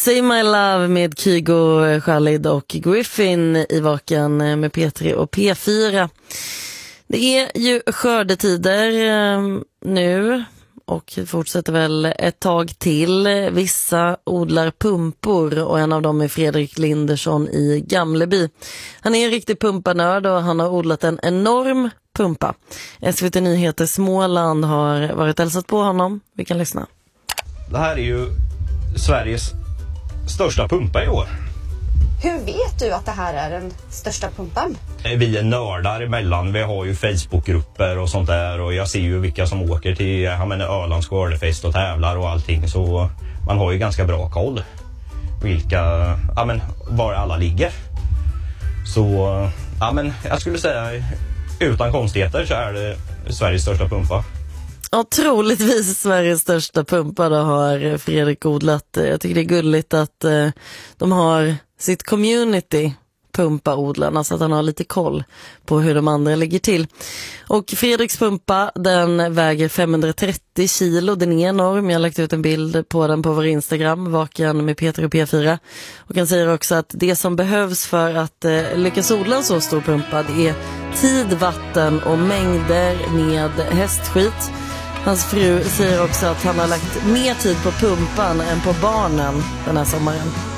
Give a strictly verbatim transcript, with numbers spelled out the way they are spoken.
Say My Love med Kygo, Khalid och Griffin i Vaken med P tre och P fyra. Det är ju skördetider nu och fortsätter väl ett tag till. Vissa odlar pumpor och en av dem är Fredrik Lindersson i Gamleby. Han är en riktig pumpanörd och han har odlat en enorm pumpa. S V T Nyheter Småland har varit hälsat på honom. Vi kan lyssna. Det här är ju Sveriges största pumpa i år. Hur vet du att det här är den största pumpan? Vi är nördar emellan. Vi har ju Facebookgrupper och sånt där. Och jag ser ju vilka som åker till jag menar, Ölands skördefest och tävlar och allting. Så man har ju ganska bra koll. Vilka, ja men, var alla ligger. Så, ja men, jag skulle säga utan konstigheter så är det Sveriges största pumpa. Ja, troligtvis Sveriges största pumpa då har Fredrik odlat. Jag tycker det är gulligt att eh, de har sitt community pumpaodlarna så att han har lite koll på hur de andra ligger till. Och Fredriks pumpa, den väger femhundratrettio kilo. Den är enorm. Jag har lagt ut en bild på den på vår Instagram, Vaken med P tre och P fyra. Och han säger också att det som behövs för att eh, lyckas odla en så stor pumpa, det är tid, vatten och mängder med hästskit. Hans fru säger också att han har lagt mer tid på pumpan än på barnen den här sommaren.